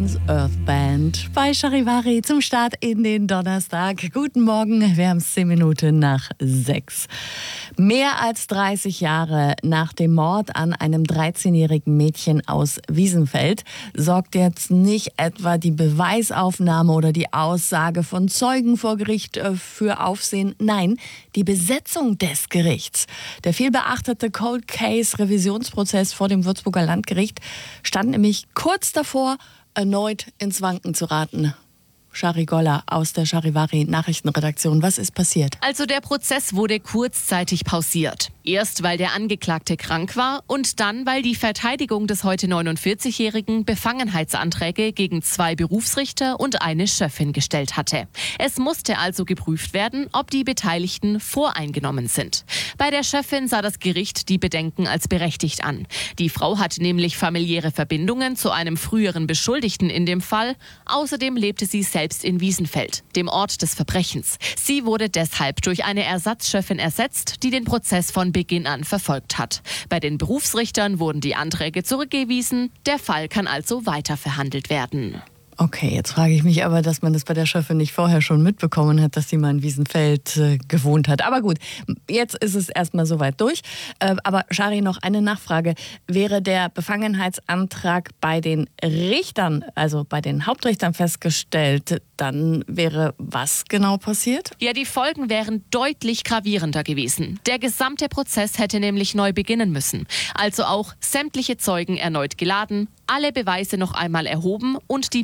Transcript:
Earth Band bei Charivari zum Start in den Donnerstag. Guten Morgen, wir haben 10 Minuten nach 6. Mehr als 30 Jahre nach dem Mord an einem 13-jährigen Mädchen aus Wiesenfeld sorgt jetzt nicht etwa die Beweisaufnahme oder die Aussage von Zeugen vor Gericht für Aufsehen. Nein, die Besetzung des Gerichts. Der vielbeachtete Cold Case Revisionsprozess vor dem Würzburger Landgericht stand nämlich kurz davor, erneut ins Wanken zu raten. Shari Goller aus der Charivari Nachrichtenredaktion. Was ist passiert? Also der Prozess wurde kurzzeitig pausiert. Erst weil der Angeklagte krank war und dann weil die Verteidigung des heute 49-Jährigen Befangenheitsanträge gegen 2 Berufsrichter und eine Schöffin gestellt hatte. Es musste also geprüft werden, ob die Beteiligten voreingenommen sind. Bei der Schöffin sah das Gericht die Bedenken als berechtigt an. Die Frau hat nämlich familiäre Verbindungen zu einem früheren Beschuldigten in dem Fall. Außerdem lebte sie selbst in Wiesenfeld, dem Ort des Verbrechens. Sie wurde deshalb durch eine Ersatzschöffin ersetzt, die den Prozess von Beginn an verfolgt hat. Bei den Berufsrichtern wurden die Anträge zurückgewiesen. Der Fall kann also weiter verhandelt werden. Okay, jetzt frage ich mich aber, dass man das bei der Schöffin nicht vorher schon mitbekommen hat, dass sie mal in Wiesenfeld gewohnt hat. Aber gut, jetzt ist es erstmal soweit durch. Aber Shari, noch eine Nachfrage. Wäre der Befangenheitsantrag bei den Richtern, also bei den Hauptrichtern festgestellt, dann wäre was genau passiert? Ja, die Folgen wären deutlich gravierender gewesen. Der gesamte Prozess hätte nämlich neu beginnen müssen. Also auch sämtliche Zeugen erneut geladen, alle Beweise noch einmal erhoben und die